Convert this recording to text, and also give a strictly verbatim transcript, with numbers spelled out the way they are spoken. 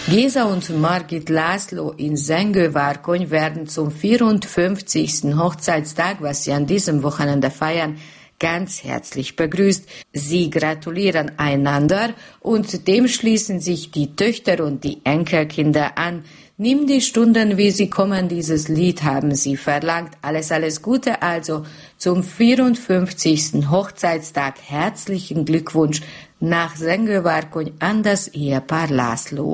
Gesa und Margit Laszlo in Zengő-Várkony werden zum vierundfünfzigsten Hochzeitstag, was sie an diesem Wochenende feiern, ganz herzlich begrüßt. Sie gratulieren einander und dem schließen sich die Töchter und die Enkelkinder an. Nimm die Stunden, wie sie kommen, dieses Lied haben sie verlangt. Alles, alles Gute also zum vierundfünfzigsten Hochzeitstag. Herzlichen Glückwunsch nach Zengő-Várkony an das Ehepaar Laszlo.